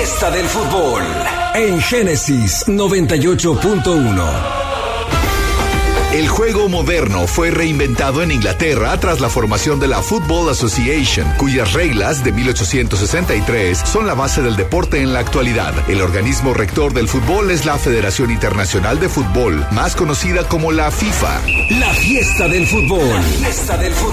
fiesta del fútbol en Génesis 98.1. El juego moderno fue reinventado en Inglaterra tras la formación de la Football Association, cuyas reglas de 1863 son la base del deporte en la actualidad. El organismo rector del fútbol es la Federación Internacional de Fútbol, más conocida como la FIFA. La fiesta del fútbol. La fiesta del fútbol.